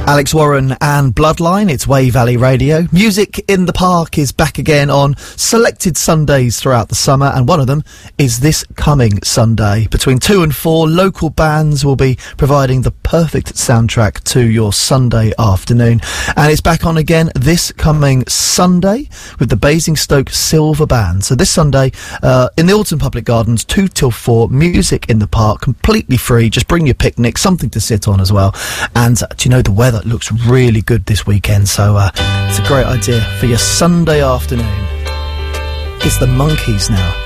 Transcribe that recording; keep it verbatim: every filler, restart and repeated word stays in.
Alex Warren and Bloodline, it's Way Valley Radio. Music in the Park is back again on selected Sundays throughout the summer, and one of them is this coming Sunday. Between two and four, local bands will be providing the perfect soundtrack to your Sunday afternoon. And it's back on again this coming Sunday with the Basingstoke Silver Band. So this Sunday, uh, in the Alton Public Gardens, two till four, music in the park, completely free. Just bring your picnic, something to sit on as well. And uh, do you know, the weather that looks really good this weekend, so uh, it's a great idea for your Sunday afternoon. It's the Monkees now.